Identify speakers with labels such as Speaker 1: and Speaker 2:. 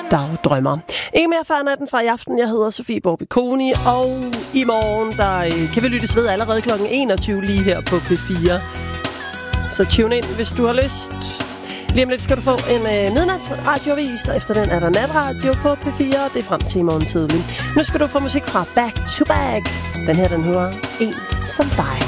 Speaker 1: dagdrømmer. Ikke mere før natten fra i aften. Jeg hedder Sofie Borbiconi, og i morgen der kan vi lyttes ved allerede kl. 21 lige her på P4. Så tune ind, hvis du har lyst. Lige om lidt skal du få en midnatsradioavis, og efter den er der natradio på P4, og det er frem til i morgen tidlig. Nu skal du få musik fra Back to Back. Den her, den hedder En som dig.